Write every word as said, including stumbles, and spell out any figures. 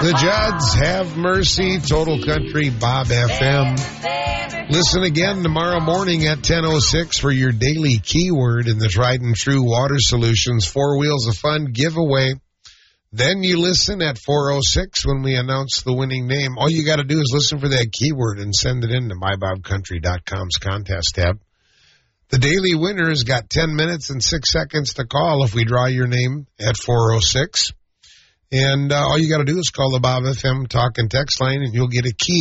The Judds, Have Mercy, Total Country, Bob F M. Listen again tomorrow morning at ten oh six for your daily keyword in the Tried and True Water Solutions Four Wheels of Fun giveaway. Then you listen at four oh six when we announce the winning name. All you got to do is listen for that keyword and send it in to my bob country dot com's contest tab. The daily winner has got ten minutes and six seconds to call if we draw your name at four oh six. And uh, all you got to do is call the Bob F M talk and text line, and you'll get a key